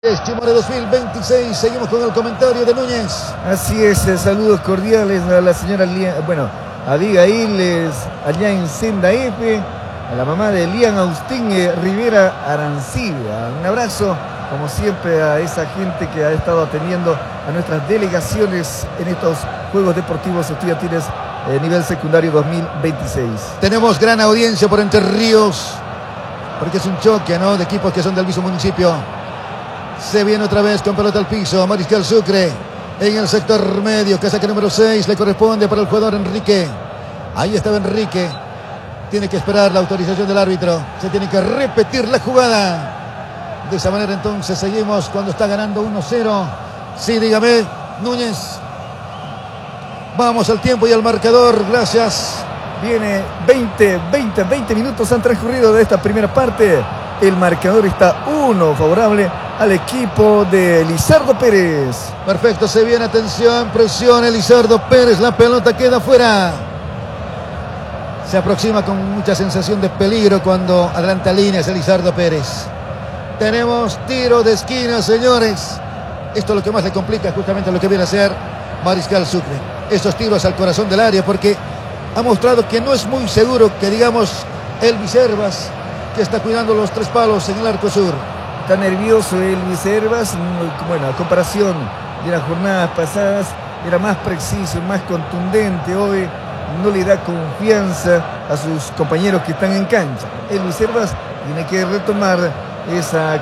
Chimore 2026, seguimos con el comentario de Núñez. Así es, saludos cordiales a la señora Abigail, allá en Senda F, a la mamá de Lian Austín Rivera Arancibia. Un abrazo, como siempre, a esa gente que ha estado atendiendo a nuestras delegaciones en estos Juegos Deportivos Estudiantiles nivel secundario 2026. Tenemos gran audiencia por Entre Ríos, porque es un choque, ¿no?, de equipos que son del mismo municipio. Se viene otra vez con pelota al piso. Mariscal Sucre en el sector medio. Casaca número 6 le corresponde para el jugador Enrique. Ahí estaba Enrique. Tiene que esperar la autorización del árbitro. Se tiene que repetir la jugada. De esa manera entonces seguimos cuando está ganando 1-0. Sí, dígame, Núñez. Vamos al tiempo y al marcador. Gracias. Viene 20 minutos han transcurrido de esta primera parte. El marcador está 1 favorable al equipo de Lizardo Pérez. Perfecto, se viene, atención, presiona Lizardo Pérez, la pelota queda fuera. Se aproxima con mucha sensación de peligro cuando adelanta líneas el Lizardo Pérez. Tenemos tiro de esquina, señores. Esto es lo que más le complica justamente lo que viene a hacer Mariscal Sucre. Estos tiros al corazón del área, porque ha mostrado que no es muy seguro, que digamos, Elvis Hervas, que está cuidando los 3 palos en el arco sur. Está nervioso Elvis Hervas. Bueno, a comparación de las jornadas pasadas, era más preciso, más contundente. Hoy no le da confianza a sus compañeros que están en cancha. Elvis Hervas tiene que retomar esa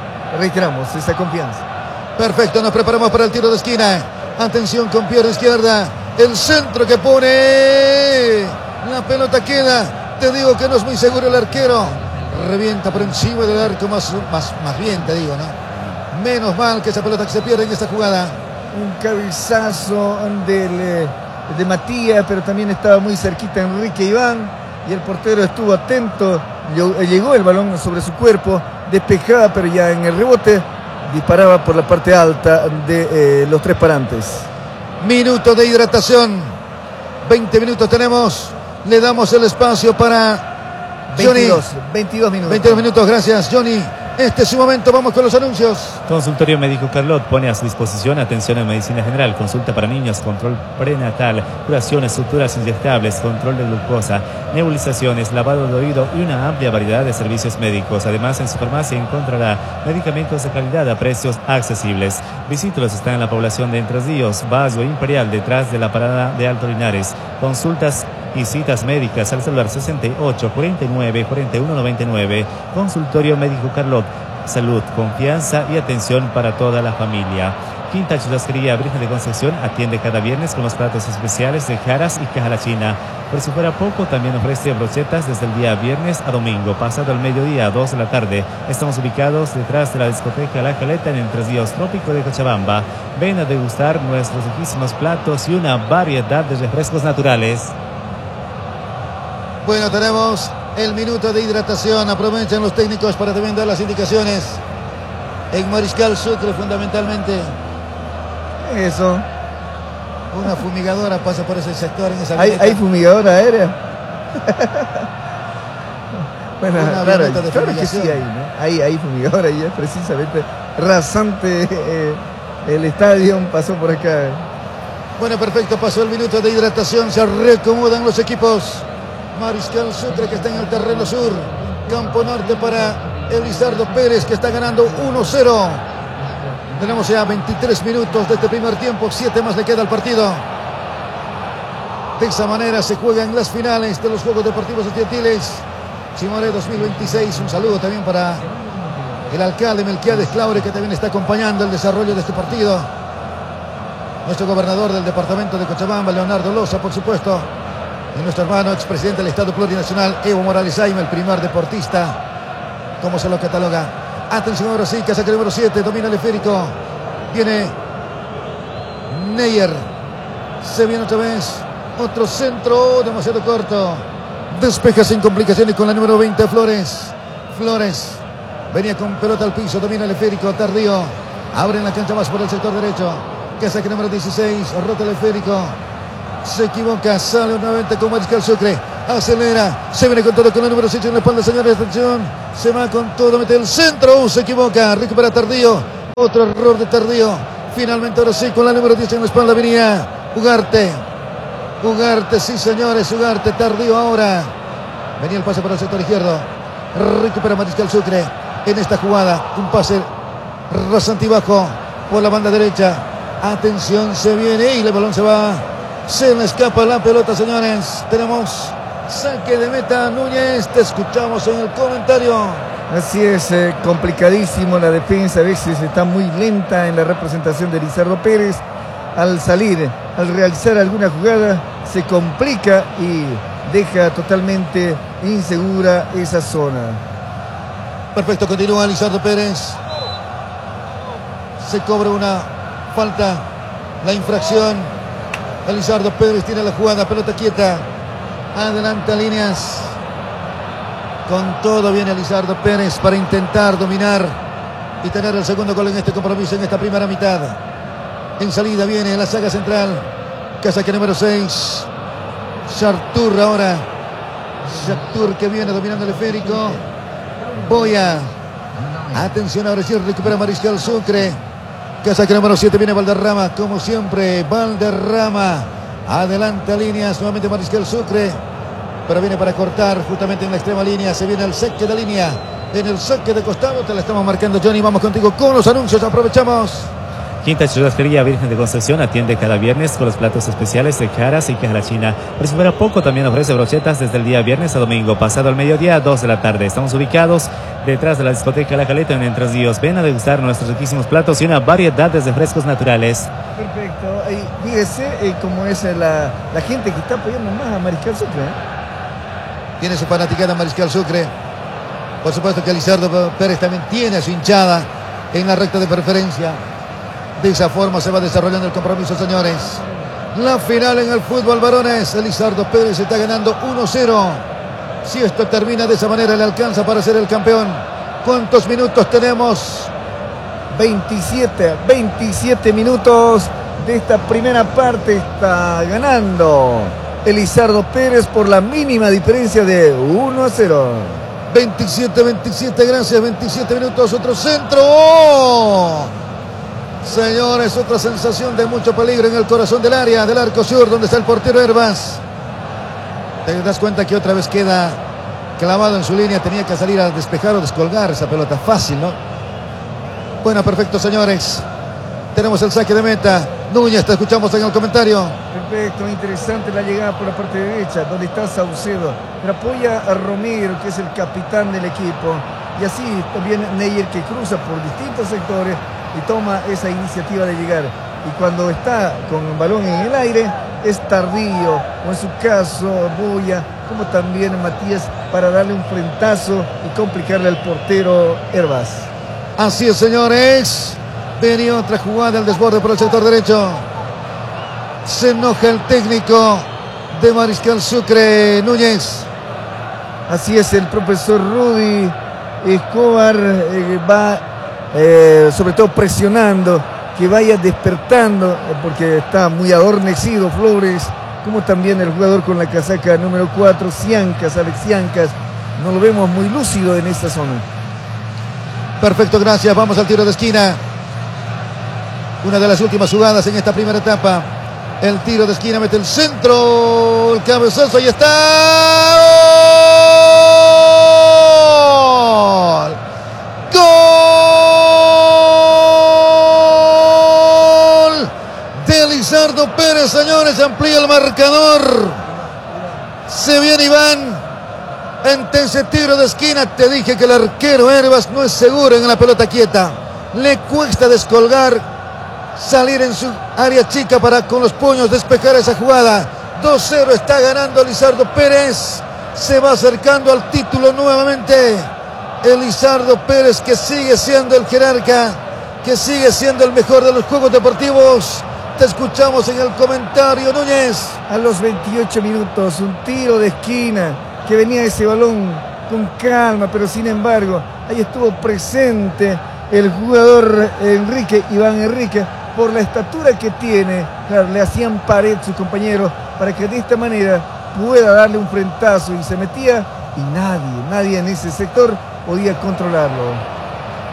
confianza. Perfecto, nos preparamos para el tiro de esquina. Atención con pierna izquierda. El centro que pone. La pelota queda. Te digo que no es muy seguro el arquero. Revienta por encima del arco, más bien te digo, ¿no? Menos mal que esa pelota que se pierde en esta jugada. Un cabezazo de Matías, pero también estaba muy cerquita Enrique Iván, y el portero estuvo atento. Llegó el balón sobre su cuerpo, despejaba, pero ya en el rebote disparaba por la parte alta de los 3 parantes. Minuto de hidratación. 20 minutos tenemos. Le damos el espacio para 22 minutos. 22 minutos, gracias, Johnny. Este es su momento, vamos con los anuncios. Consultorio Médico Carlot pone a su disposición atención en medicina general, consulta para niños, control prenatal, curaciones, suturas inyectables, control de glucosa, nebulizaciones, lavado de oído y una amplia variedad de servicios médicos. Además, en su farmacia encontrará medicamentos de calidad a precios accesibles. Visítelos, están en la población de Entre Ríos, Valle Imperial, detrás de la parada de Alto Linares. Consultas y citas médicas al celular 68 49 41 99. Consultorio Médico Carlot. Salud, confianza y atención para toda la familia. Quinta Churrasquería Virgen de Concepción atiende cada viernes con los platos especiales de jaras y cajalachina. Por si fuera poco, también ofrece brochetas desde el día viernes a domingo, pasado el mediodía a 2 de la tarde. Estamos ubicados detrás de la discoteca La Caleta en Entre Ríos, Trópico de Cochabamba. Ven a degustar nuestros riquísimos platos y una variedad de refrescos naturales. Bueno, tenemos el minuto de hidratación. Aprovechan los técnicos para también dar las indicaciones. En Mariscal Sucre, fundamentalmente. Eso. Una fumigadora pasa por ese sector en esa ¿Hay fumigadora aérea? Bueno, claro que sí hay, ¿no? Hay fumigadora y es precisamente rasante. El estadio pasó por acá. Bueno, perfecto, pasó el minuto de hidratación. Se reacomodan los equipos. Mariscal Sucre, que está en el terreno sur. Campo norte para el Lizardo Pérez, que está ganando 1-0. Tenemos ya 23 minutos de este primer tiempo. 7 más le queda al partido. De esa manera se juegan las finales de los Juegos Deportivos Estudiantiles Chimore 2026. Un saludo también para el alcalde Melquiades Claure, que también está acompañando el desarrollo de este partido. Nuestro gobernador del departamento de Cochabamba, Leonardo Loza, por supuesto. Y nuestro hermano expresidente del Estado Plurinacional, Evo Morales Jaime, el primer deportista, como se lo cataloga. Atención ahora sí, casaca número 7, domina el esférico. Viene Neyer. Se viene otra vez. Otro centro, demasiado corto. Despeja sin complicaciones con la número 20, Flores. Flores venía con pelota al piso, domina el esférico, tardío. Abre en la cancha más por el sector derecho. Casaca número 16, rota el esférico. Se equivoca, sale nuevamente con Mariscal Sucre. Acelera, se viene con todo con el número 6 en la espalda, señores, atención. Se va con todo, mete el centro, se equivoca, recupera tardío. Otro error de Tardío. Finalmente ahora sí con la número 10 en la espalda venía Ugarte. Ugarte, sí señores, Ugarte. Tardío ahora. Venía el pase para el sector izquierdo. Recupera Mariscal Sucre en esta jugada. Un pase rasante y bajo por la banda derecha. Atención, se viene y el balón se va. Se le escapa la pelota, señores. Tenemos saque de meta. Núñez, te escuchamos en el comentario. Así es, complicadísimo la defensa. A veces está muy lenta en la representación de Lizardo Pérez. Al salir, al realizar alguna jugada, se complica y deja totalmente insegura esa zona. Perfecto, continúa Lizardo Pérez. Se cobra una falta, la infracción. Lizardo Pérez tiene la jugada, pelota quieta. Adelanta líneas. Con todo viene Lizardo Pérez para intentar dominar y tener el segundo gol en este compromiso, en esta primera mitad. En salida viene la saga central. Casaca número 6. Chartur ahora. Chartur que viene dominando el esférico. Boya. Atención, ahora sí recupera Mariscal Sucre. Casaca número 7 viene Valderrama. Como siempre, Valderrama. Adelanta líneas. Nuevamente Mariscal Sucre. Pero viene para cortar justamente en la extrema línea. Se viene el saque de línea. En el saque de costado te la estamos marcando, Johnny. Vamos contigo con los anuncios. Aprovechamos. Quinta Churrasquería Virgen de Concepción atiende cada viernes con los platos especiales de caras y China. Por si fuera poco, también ofrece brochetas desde el día viernes a domingo, pasado al mediodía a 2 de la tarde. Estamos ubicados detrás de la discoteca La Caleta en Entre Ríos. Ven a degustar nuestros riquísimos platos y una variedad de frescos naturales. Perfecto. Y fíjese cómo es la gente que está apoyando más a Mariscal Sucre. Tiene su fanaticada Mariscal Sucre. Por supuesto que Lizardo Pérez también tiene su hinchada en la recta de preferencia. De esa forma se va desarrollando el compromiso, señores. La final en el fútbol varones. Lizardo Pérez está ganando 1-0. Si esto termina de esa manera, le alcanza para ser el campeón. ¿Cuántos minutos tenemos? 27 minutos de esta primera parte. Está ganando Lizardo Pérez por la mínima diferencia de 1-0. 27, gracias. 27 minutos, otro centro. ¡Oh! Señores, otra sensación de mucho peligro en el corazón del área, del arco sur, donde está el portero Herbas. Te das cuenta que otra vez queda clavado en su línea. Tenía que salir a despejar o descolgar esa pelota. Fácil, ¿no? Bueno, perfecto, señores. Tenemos el saque de meta. Núñez, te escuchamos en el comentario. Perfecto, interesante la llegada por la parte derecha, donde está Saucedo. Pero apoya a Romero, que es el capitán del equipo. Y así también Neyer, que cruza por distintos sectores y toma esa iniciativa de llegar. Y cuando está con el balón en el aire, es Tardío, o en su caso Boya, como también Matías, para darle un frentazo y complicarle al portero Herbas. Así es, señores. Venía otra jugada al desborde por el sector derecho. Se enoja el técnico de Mariscal Sucre, Núñez. Así es, el profesor Rudy Escobar va sobre todo presionando que vaya despertando, porque está muy adormecido Flores, como también el jugador con la casaca número 4, Ciancas, Alex Ciancas. No lo vemos muy lúcido en esta zona. Perfecto, gracias. Vamos al tiro de esquina. Una de las últimas jugadas en esta primera etapa. El tiro de esquina, mete el centro, el cabezazo, y está. ¡Gol! ¡Gol! De Lizardo Pérez, señores, amplía el marcador. Se viene Iván. Ante ese tiro de esquina, te dije que el arquero Herbas no es seguro en la pelota quieta. Le cuesta descolgar, salir en su área chica para con los puños despejar esa jugada. 2-0 está ganando Lizardo Pérez. Se va acercando al título nuevamente. El Lizardo Pérez, que sigue siendo el jerarca, que sigue siendo el mejor de los juegos deportivos. Te escuchamos en el comentario, Núñez. A los 28 minutos, un tiro de esquina, que venía ese balón con calma, pero sin embargo, ahí estuvo presente el jugador Iván Enrique, por la estatura que tiene. Claro, le hacían pared sus compañeros para que de esta manera pueda darle un frentazo, y se metía y nadie en ese sector podía controlarlo.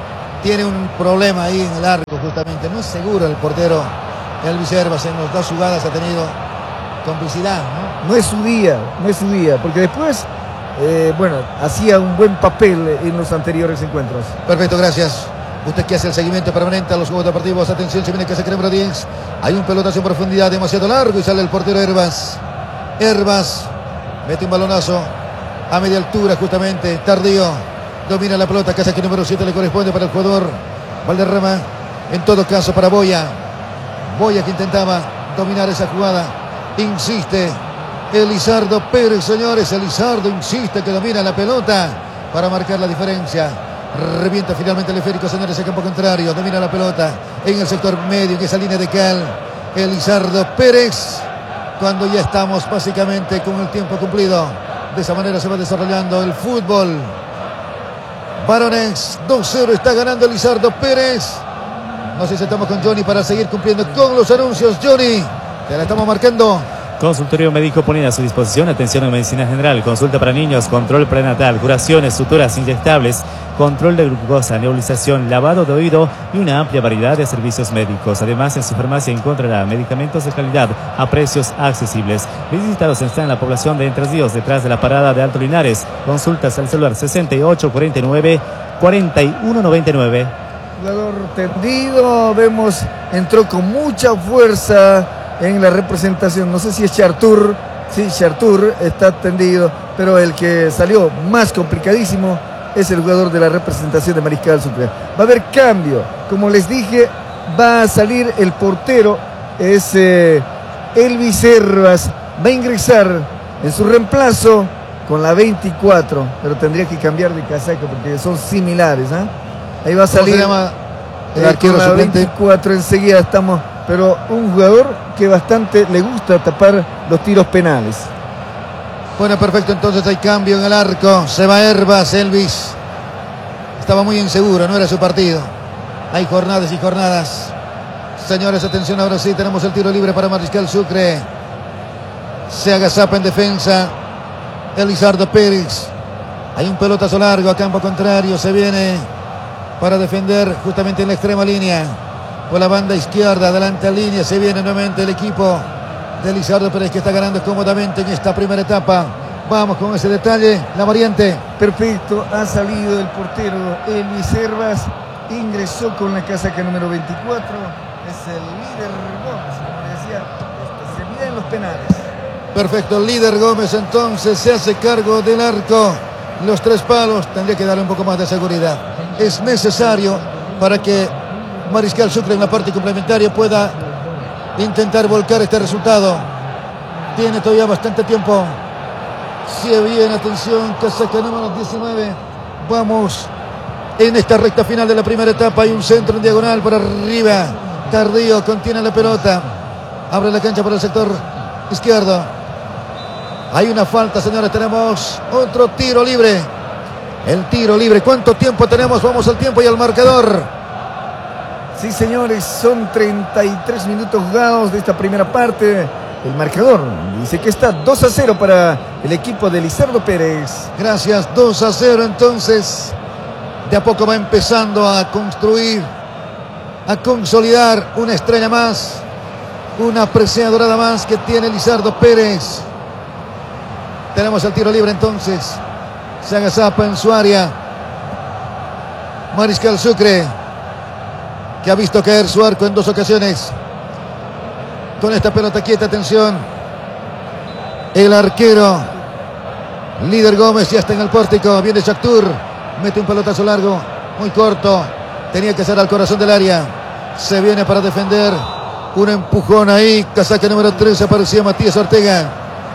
tiene un problema ahí en el arco justamente. No es seguro el portero Elvis Hervas. En las dos jugadas ha tenido complicidad, ¿no? No es su día, porque después, bueno, hacía un buen papel en los anteriores encuentros. Perfecto, gracias. Usted que hace el seguimiento permanente a los juegos deportivos. Atención, se viene que se número 10. Hay un pelotazo en profundidad demasiado largo y sale el portero Hervas. Hervas mete un balonazo a media altura justamente. Tardío domina la pelota. Casa que número 7 le corresponde para el jugador Valderrama. En todo caso para Boya. Boya que intentaba dominar esa jugada. Insiste Elizardo Pérez, señores. Elizardo insiste que domina la pelota para marcar la diferencia. Revienta finalmente el esférico, señores, en campo contrario. Domina la pelota en el sector medio, en esa línea de cal. Elizardo Pérez. Cuando ya estamos básicamente con el tiempo cumplido. De esa manera se va desarrollando el fútbol. Varones, 2-0 está ganando Elizardo Pérez. No sé si estamos con Johnny para seguir cumpliendo con los anuncios. Johnny, te la estamos marcando. Consultorio médico pone a su disposición atención en medicina general, consulta para niños, control prenatal, curaciones, suturas inyectables, control de glucosa, nebulización, lavado de oído y una amplia variedad de servicios médicos. Además, en su farmacia encontrará medicamentos de calidad a precios accesibles. Visítalos, está en la población de Entre Ríos, detrás de la parada de Alto Linares. Consultas al celular 6849-4199. Jugador tendido, vemos, entró con mucha fuerza en la representación. No sé si es Chartur. Sí, Chartur está tendido, pero el que salió más complicadísimo es el jugador de la representación de Mariscal Sucre. Va a haber cambio. Como les dije, va a salir el portero, es Elvis Hervas. Va a ingresar en su reemplazo con la 24, pero tendría que cambiar de casaca porque son similares, ¿eh? Ahí va a salir el arquero con la suplente? 24, enseguida estamos. Pero un jugador que bastante le gusta tapar los tiros penales. Bueno, perfecto, entonces hay cambio en el arco. Se va Hervas. Elvis estaba muy inseguro, no era su partido. Hay jornadas y jornadas. Señores, atención, ahora sí tenemos el tiro libre para Mariscal Sucre. Se agazapa en defensa Elizardo Pérez. Hay un pelotazo largo a campo contrario. Se viene para defender justamente en la extrema línea. Por la banda izquierda, adelante a línea, se viene nuevamente el equipo de Elizardo Pérez, que está ganando cómodamente en esta primera etapa. Vamos con ese detalle, la variante. Perfecto, ha salido el portero Elvis Hervas, ingresó con la casaca número 24, es el líder Gómez, como decía, se miden los penales. Perfecto, el líder Gómez entonces se hace cargo del arco. Los tres palos, tendría que darle un poco más de seguridad. Es necesario para que Mariscal Sucre en la parte complementaria pueda intentar volcar este resultado. Tiene todavía bastante tiempo. Si bien, atención, casaca número 19. Vamos en esta recta final de la primera etapa. Hay un centro en diagonal por arriba. Tardío contiene la pelota. Abre la cancha por el sector izquierdo. Hay una falta, señores. Tenemos otro tiro libre. El tiro libre. ¿Cuánto tiempo tenemos? Vamos al tiempo y al marcador. Sí, señores, son 33 minutos jugados de esta primera parte. El marcador dice que está 2-0 para el equipo de Elizardo Pérez. Gracias, 2-0 entonces. De a poco va empezando a construir, a consolidar una estrella más, una presea dorada más que tiene Elizardo Pérez. Tenemos el tiro libre entonces. Se agazapa en su área Mariscal Sucre, que ha visto caer su arco en dos ocasiones. Con esta pelota quieta, atención. El arquero líder Gómez ya está en el pórtico. Viene Chartur, mete un pelotazo largo, muy corto. Tenía que ser al corazón del área. Se viene para defender. Un empujón ahí. Casaca número 13, aparecía Matías Ortega.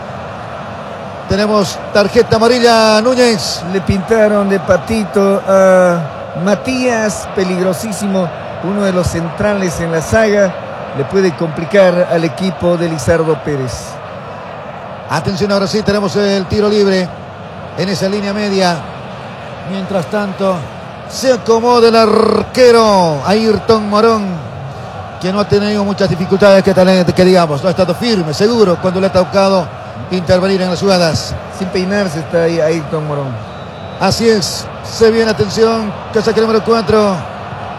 Tenemos tarjeta amarilla a Núñez. Le pintaron de patito a Matías, peligrosísimo. Uno de los centrales en la saga, le puede complicar al equipo de Elizardo Pérez. Atención, ahora sí tenemos el tiro libre en esa línea media. Mientras tanto, se acomoda el arquero Ayrton Morón, que no ha tenido muchas dificultades que digamos. No ha estado firme, seguro, cuando le ha tocado intervenir en las jugadas. Sin peinarse está ahí Ayrton Morón. Así es, se viene, atención, casaca número 4.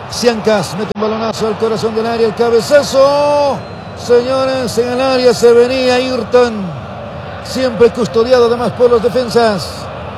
Siancas mete un balonazo al corazón del área, el cabezazo. Señores, en el área se venía Ayrton, siempre custodiado además por los defensas.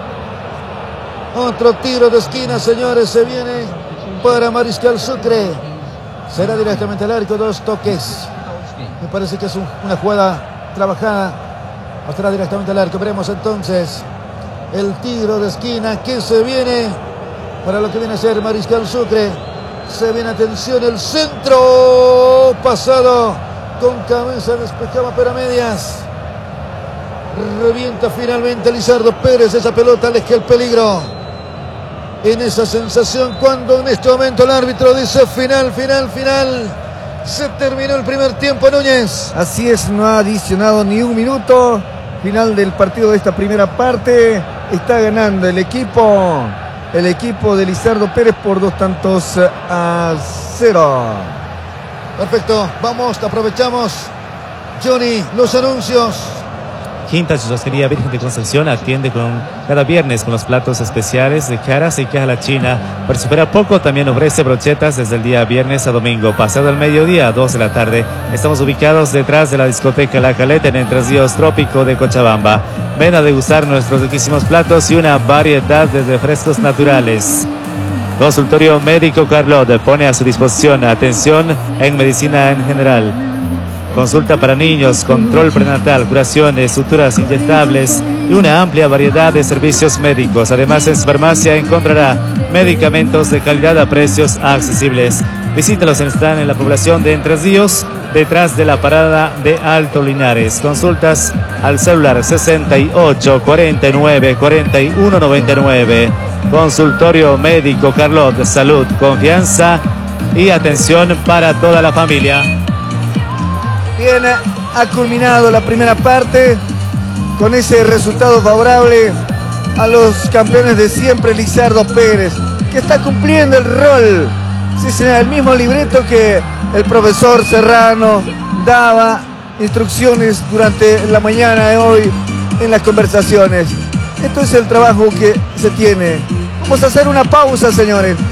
Otro tiro de esquina, señores, se viene para Mariscal Sucre. Será directamente al arco, 2 toques. Me parece que es una jugada trabajada. O será directamente al arco. Veremos entonces el tiro de esquina que se viene para lo que viene a ser Mariscal Sucre. Se viene, atención, el centro pasado con cabeza, despejaba pero a medias. Revienta finalmente Lizardo Pérez esa pelota, aleja el peligro. En esa sensación cuando en este momento el árbitro dice final. Se terminó el primer tiempo, Núñez. Así es, no ha adicionado ni un minuto. Final del partido de esta primera parte. Está ganando el equipo de Lizardo Pérez por 2-0. Perfecto, vamos, aprovechamos, Johnny, los anuncios. Quinta Churrasquería Virgen de Concepción atiende cada viernes con los platos especiales de caras y caja la china. Por si fuera poco, también ofrece brochetas desde el día viernes a domingo, pasado el mediodía a 2 de la tarde. Estamos ubicados detrás de la discoteca La Caleta en Entre Ríos Trópico de Cochabamba. Ven a degustar nuestros riquísimos platos y una variedad de refrescos naturales. Consultorio Médico Carlot pone a su disposición atención en medicina en general. Consulta para niños, control prenatal, curaciones, suturas inyectables y una amplia variedad de servicios médicos. Además, en su farmacia encontrará medicamentos de calidad a precios accesibles. Visítalos, están en la población de Entre Ríos, detrás de la parada de Alto Linares. Consultas al celular 68 49 41 99. Consultorio Médico Carlot, salud, confianza y atención para toda la familia. Bien, ha culminado la primera parte con ese resultado favorable a los campeones de siempre, Lizardo Pérez, que está cumpliendo el rol. Sí, señor, el mismo libreto que el profesor Serrano daba instrucciones durante la mañana de hoy en las conversaciones. Esto es el trabajo que se tiene. Vamos a hacer una pausa, señores.